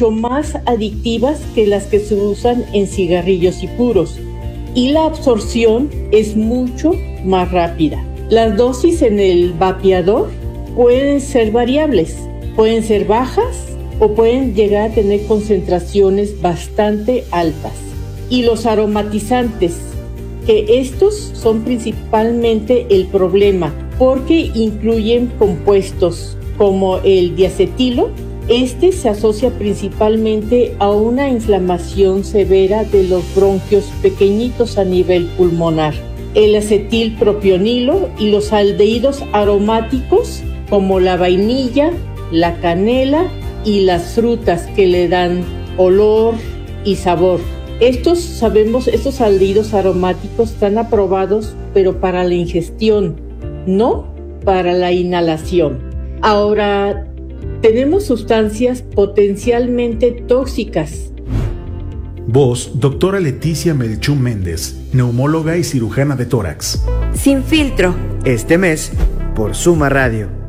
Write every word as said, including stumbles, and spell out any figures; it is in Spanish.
mucho más adictivas que las que se usan en cigarrillos y puros, y la absorción es mucho más rápida. Las dosis en el vapeador pueden ser variables, pueden ser bajas o pueden llegar a tener concentraciones bastante altas. Y los aromatizantes, que estos son principalmente el problema, porque incluyen compuestos como el diacetilo. Este se asocia principalmente a una inflamación severa de los bronquios pequeñitos a nivel pulmonar. El acetilpropionilo y los aldehídos aromáticos como la vainilla, la canela y las frutas que le dan olor y sabor. Estos, sabemos, estos aldehídos aromáticos están aprobados, pero para la ingestión, no para la inhalación. Ahora, tenemos sustancias potencialmente tóxicas. Voz, doctora Leticia Melchú Méndez, neumóloga y cirujana de tórax. Sin filtro, este mes, por Suma Radio.